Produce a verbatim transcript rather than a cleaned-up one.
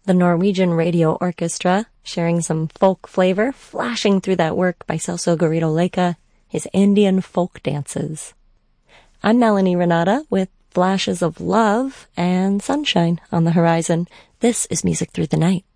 The Norwegian Radio Orchestra, sharing some folk flavor, flashing through that work by Celso Garrido Leica, his Andean folk dances. I'm Melanie Renata with flashes of love and sunshine on the horizon. This is Music Through the Night.